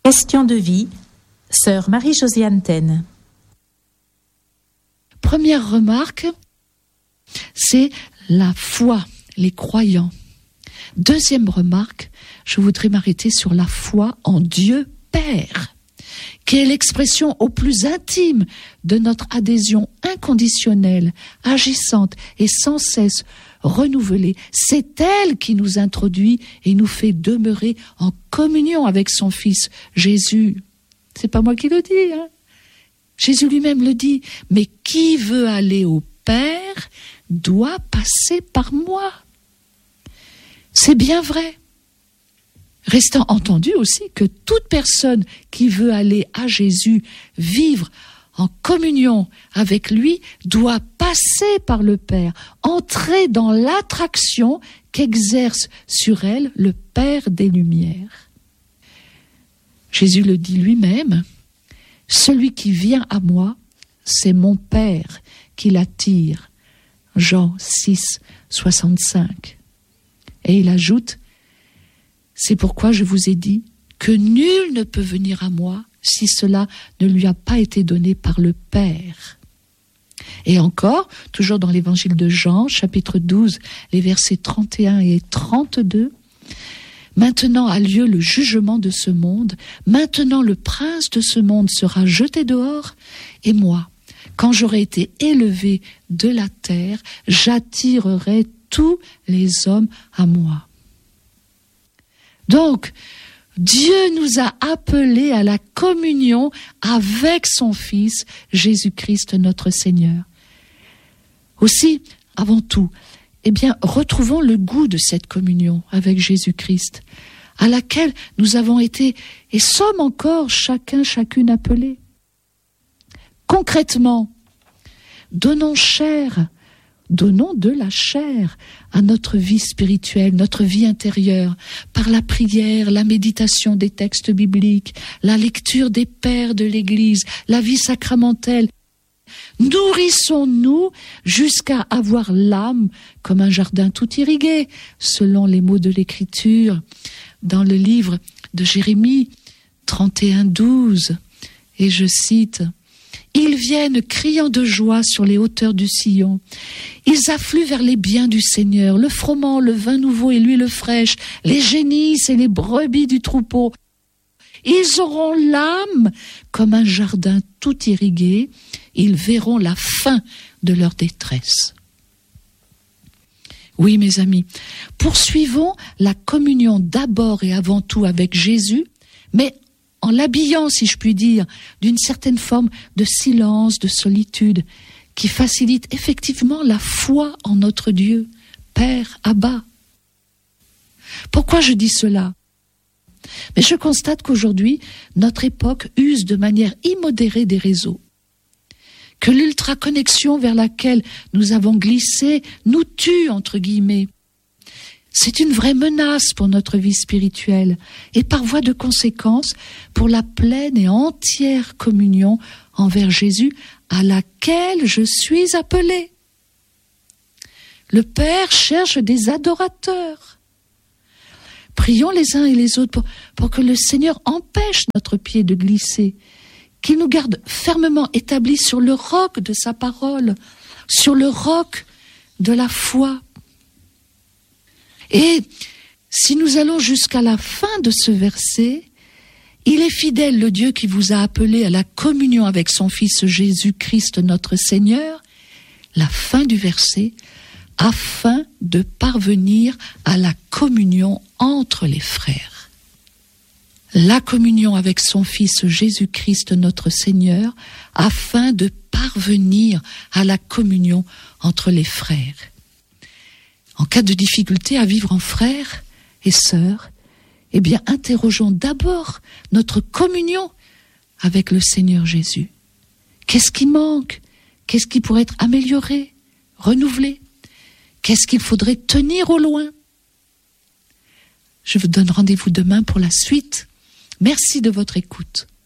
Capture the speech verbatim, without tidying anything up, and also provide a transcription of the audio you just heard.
Question de vie, sœur Marie-Josiane Taine. Première remarque, c'est la foi, les croyants. Deuxième remarque, je voudrais m'arrêter sur la foi en Dieu Père, qui est l'expression au plus intime de notre adhésion inconditionnelle, agissante et sans cesse renouvelée. C'est elle qui nous introduit et nous fait demeurer en communion avec son Fils Jésus. C'est pas moi qui le dis, hein. Jésus lui-même le dit. Mais qui veut aller au Père doit passer par moi. C'est bien vrai. Restant entendu aussi que toute personne qui veut aller à Jésus, vivre en communion avec lui, doit passer par le Père, entrer dans l'attraction qu'exerce sur elle le Père des Lumières. Jésus le dit lui-même, « Celui qui vient à moi, c'est mon Père qui l'attire. » Jean six, soixante-cinq. Et il ajoute, « C'est pourquoi je vous ai dit que nul ne peut venir à moi si cela ne lui a pas été donné par le Père. » Et encore, toujours dans l'évangile de Jean, chapitre douze, les versets trente et un et trente-deux, « Maintenant a lieu le jugement de ce monde, maintenant le prince de ce monde sera jeté dehors, et moi, quand j'aurai été élevé de la terre, j'attirerai tous les hommes à moi. » Donc, Dieu nous a appelés à la communion avec son Fils, Jésus-Christ notre Seigneur. Aussi, avant tout, eh bien, retrouvons le goût de cette communion avec Jésus-Christ, à laquelle nous avons été et sommes encore chacun, chacune appelés. Concrètement, donnons chair, donnons de la chair à notre vie spirituelle, notre vie intérieure, par la prière, la méditation des textes bibliques, la lecture des pères de l'Église, la vie sacramentelle. Nourrissons-nous jusqu'à avoir l'âme comme un jardin tout irrigué, selon les mots de l'Écriture, dans le livre de Jérémie trente et un, douze. Et je cite, « Ils viennent criant de joie sur les hauteurs du Sion. Ils affluent vers les biens du Seigneur, le froment, le vin nouveau et l'huile fraîche, les génisses et les brebis du troupeau. Ils auront l'âme comme un jardin tout irrigué. Ils verront la fin de leur détresse. » Oui, mes amis, poursuivons la communion d'abord et avant tout avec Jésus, mais en l'habillant, si je puis dire, d'une certaine forme de silence, de solitude, qui facilite effectivement la foi en notre Dieu, Père, Abba. Pourquoi je dis cela ? Mais je constate qu'aujourd'hui, notre époque use de manière immodérée des réseaux, que l'ultraconnexion vers laquelle nous avons glissé nous tue, entre guillemets. C'est une vraie menace pour notre vie spirituelle et par voie de conséquence pour la pleine et entière communion envers Jésus à laquelle je suis appelé. Le Père cherche des adorateurs. Prions les uns et les autres pour, pour que le Seigneur empêche notre pied de glisser, qu'il nous garde fermement établis sur le roc de sa parole, sur le roc de la foi. Et si nous allons jusqu'à la fin de ce verset, il est fidèle, le Dieu qui vous a appelé à la communion avec son Fils Jésus-Christ notre Seigneur, la fin du verset, afin de parvenir à la communion entre les frères. La communion avec son Fils Jésus-Christ notre Seigneur, afin de parvenir à la communion entre les frères. En cas de difficulté à vivre en frères et sœurs, eh bien, interrogeons d'abord notre communion avec le Seigneur Jésus. Qu'est-ce qui manque ? Qu'est-ce qui pourrait être amélioré, renouvelé ? Qu'est-ce qu'il faudrait tenir au loin ? Je vous donne rendez-vous demain pour la suite. Merci de votre écoute.